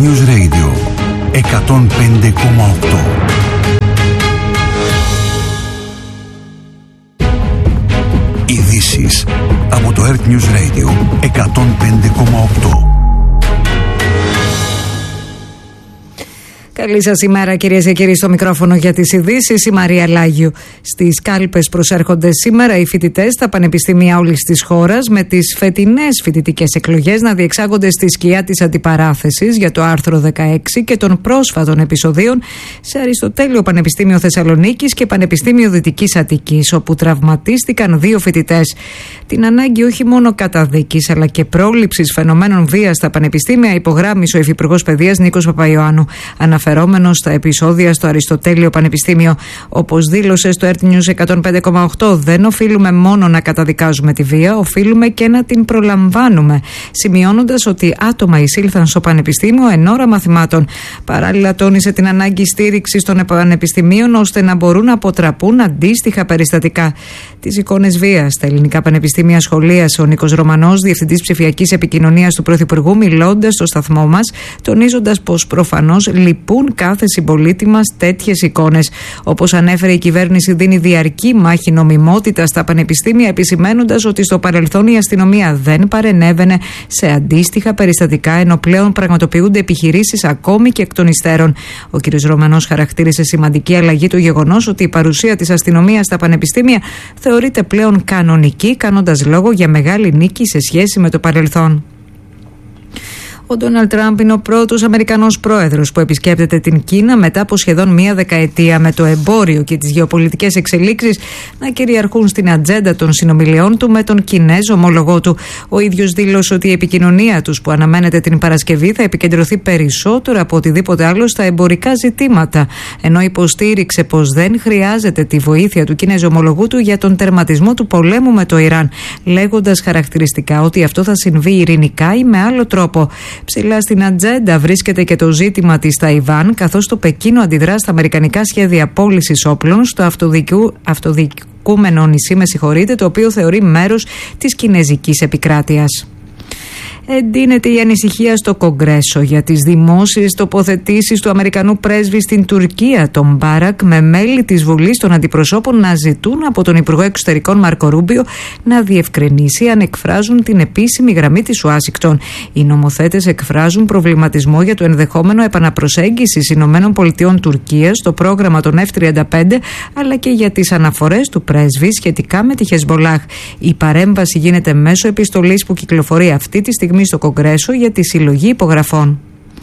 News Radio 105,8. Ειδήσεις από το Earth News Radio 105,8. Καλή σας ημέρα, κυρίες και κύριοι, στο μικρόφωνο για τις ειδήσεις, η Μαρία Λάγιου. Στις κάλπες προσέρχονται σήμερα οι φοιτητές στα πανεπιστήμια όλης της χώρας, με τις φετινές φοιτητικές εκλογές να διεξάγονται στη σκιά της αντιπαράθεσης για το άρθρο 16 και των πρόσφατων επεισοδίων σε Αριστοτέλειο Πανεπιστήμιο Θεσσαλονίκης και Πανεπιστήμιο Δυτικής Αττικής, όπου τραυματίστηκαν 2 φοιτητές. Την ανάγκη όχι μόνο καταδίκης αλλά και πρόληψης φαινομένων βίας στα πανεπιστήμια υπογράμμισε ο Υφυπουργός Παιδείας Νίκος Παπαϊωάννου, αναφερόμενος στα επεισόδια στο Αριστοτέλειο Πανεπιστήμιο. Όπως δήλωσε στο Earth News 105,8, δεν οφείλουμε μόνο να καταδικάζουμε τη βία, οφείλουμε και να την προλαμβάνουμε, σημειώνοντας ότι άτομα εισήλθαν στο Πανεπιστήμιο εν ώρα μαθημάτων. Παράλληλα, τόνισε την ανάγκη στήριξης των πανεπιστημίων ώστε να μπορούν να αποτραπούν αντίστοιχα περιστατικά. Τις εικόνες βίας στα ελληνικά πανεπιστήμια σχολίασε ο Νίκος Ρωμανός, Διευθυντής Ψηφιακής Επικοινωνίας του Πρωθυπουργού, μιλώντας στο σταθμό μας, τονίζοντας πως προφανώς λυπούν κάθε συμπολίτη μας τέτοιες εικόνες. Όπως ανέφερε, η κυβέρνηση δίνει διαρκή μάχη νομιμότητα στα πανεπιστήμια, επισημαίνοντας ότι στο παρελθόν η αστυνομία δεν παρενέβαινε σε αντίστοιχα περιστατικά, ενώ πλέον πραγματοποιούνται επιχειρήσεις ακόμη και εκ των υστέρων. Ο κ. Ρωμανός χαρακτήρισε σημαντική αλλαγή το γεγονός ότι η παρουσία της αστυνομίας στα πανεπιστήμια θεωρείται πλέον κανονική, κάνοντας λόγο για μεγάλη νίκη σε σχέση με το παρελθόν. Ο Ντόναλντ Τραμπ είναι ο πρώτος Αμερικανός πρόεδρος που επισκέπτεται την Κίνα μετά από σχεδόν μία δεκαετία, με το εμπόριο και τις γεωπολιτικές εξελίξεις να κυριαρχούν στην ατζέντα των συνομιλιών του με τον Κινέζο ομόλογό του. Ο ίδιος δήλωσε ότι η επικοινωνία τους, που αναμένεται την Παρασκευή, θα επικεντρωθεί περισσότερο από οτιδήποτε άλλο στα εμπορικά ζητήματα, ενώ υποστήριξε πως δεν χρειάζεται τη βοήθεια του Κινέζου ομολογού του για τον τερματισμό του πολέμου με το Ιράν, λέγοντας χαρακτηριστικά ότι αυτό θα συμβεί ειρηνικά ή με άλλο τρόπο. Ψηλά στην ατζέντα βρίσκεται και το ζήτημα της Ταϊβάν, καθώς το Πεκίνο αντιδρά στα αμερικανικά σχέδια πώλησης όπλων στο αυτοδιοικούμενο νησί, το οποίο θεωρεί μέρος της κινέζικης επικράτειας. Εντείνεται η ανησυχία στο Κογκρέσο για τις δημόσιες τοποθετήσεις του Αμερικανού πρέσβη στην Τουρκία, τον Μπάρακ, με μέλη της Βουλής των Αντιπροσώπων να ζητούν από τον Υπουργό Εξωτερικών Μάρκο Ρούμπιο να διευκρινίσει αν εκφράζουν την επίσημη γραμμή της Ουάσιγκτον. Οι νομοθέτες εκφράζουν προβληματισμό για το ενδεχόμενο επαναπροσέγγισης ΗΠΑ Τουρκίας στο πρόγραμμα των F-35, αλλά και για τις αναφορές του πρέσβη σχετικά με τη Χεσμολάχ. Η παρέμβαση γίνεται μέσω επιστολής που κυκλοφορεί αυτή τη στιγμή στο Κογκρέσο για τη συλλογή υπογραφών.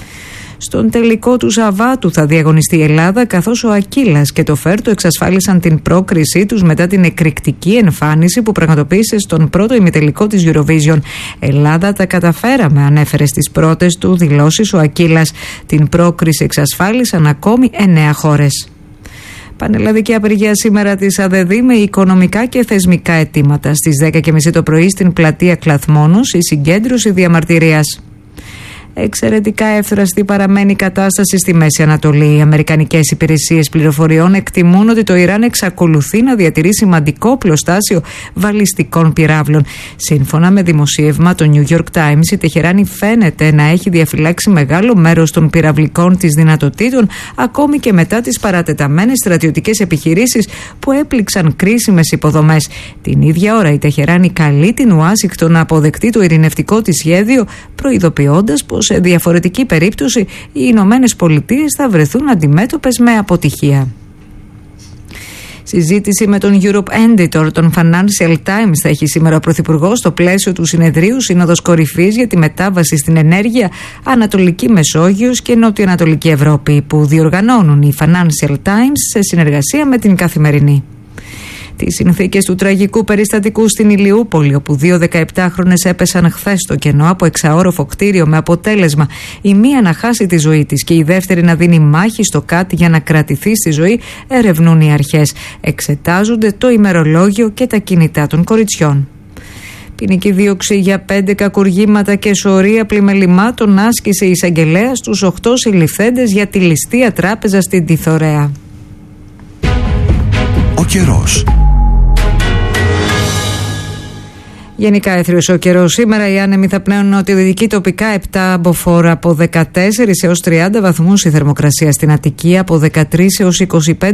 Στον τελικό του Σαββάτου θα διαγωνιστεί η Ελλάδα, καθώς ο Ακύλας και το Φέρτο εξασφάλισαν την πρόκρισή τους μετά την εκρηκτική εμφάνιση που πραγματοποίησε στον πρώτο ημιτελικό της Eurovision. Ελλάδα τα καταφέραμε, ανέφερε στις πρώτες του δηλώσεις ο Ακύλας. Την πρόκριση εξασφάλισαν ακόμη 9 χώρες. Πανελλαδική απεργία σήμερα της ΑΔΔ με οικονομικά και θεσμικά αιτήματα. Στις 10:30 το πρωί στην πλατεία Κλαθμόνος η συγκέντρωση διαμαρτυρίας. Εξαιρετικά εύθραστη παραμένει η κατάσταση στη Μέση Ανατολή. Οι αμερικανικές υπηρεσίες πληροφοριών εκτιμούν ότι το Ιράν εξακολουθεί να διατηρεί σημαντικό πλωστάσιο βαλιστικών πυράβλων. Σύμφωνα με δημοσίευμα το New York Times, η Τεχεράνη φαίνεται να έχει διαφυλάξει μεγάλο μέρος των πυραυλικών της δυνατοτήτων, ακόμη και μετά τις παρατεταμένες στρατιωτικές επιχειρήσεις που έπληξαν κρίσιμες υποδομές. Την ίδια ώρα η Τεχεράνη καλεί την Ουάσιγκτον να αποδεχτεί το ειρηνευτικό της σχέδιο, προειδοποιώντας πως σε διαφορετική περίπτωση οι Ηνωμένες Πολιτείες θα βρεθούν αντιμέτωπες με αποτυχία. Συζήτηση με τον Europe Editor των Financial Times θα έχει σήμερα ο Πρωθυπουργός στο πλαίσιο του συνεδρίου Σύνοδος Κορυφής για τη μετάβαση στην ενέργεια, Ανατολική Μεσόγειος και Νοτιοανατολική Ευρώπη, που διοργανώνουν οι Financial Times σε συνεργασία με την Καθημερινή. Τις συνθήκες του τραγικού περιστατικού στην Ηλιούπολη, όπου 2 17χρονες έπεσαν χθες στο κενό από εξαόροφο κτίριο, με αποτέλεσμα η μία να χάσει τη ζωή της και η δεύτερη να δίνει μάχη στο ΚΑΤ για να κρατηθεί στη ζωή, ερευνούν οι αρχές. Εξετάζονται το ημερολόγιο και τα κινητά των κοριτσιών. Ποινική δίωξη για 5 κακουργήματα και σωρία πλημελημάτων άσκησε η εισαγγελέας στους 8 συλληφθέντες για τη ληστεία τράπεζα στην Τιθωρέα. Ο καιρός. Γενικά έθριος ο καιρός σήμερα. Οι άνεμοι θα πνέουν νοτιοδυτική τοπικά 7 μποφόρ από 14 έως 30 βαθμούς, η θερμοκρασία στην Αττική από 13 έως 25